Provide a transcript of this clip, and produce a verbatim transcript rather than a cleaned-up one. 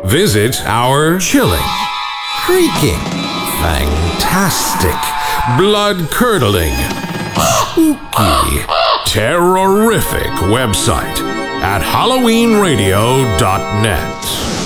visit our chilling, freaking, fantastic, blood-curdling, spooky, terrorific website at halloween radio dot net.